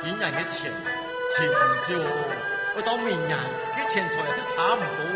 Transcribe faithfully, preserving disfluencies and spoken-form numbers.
今人嘅錢，錢唔少，我當明人啲錢財就差唔多。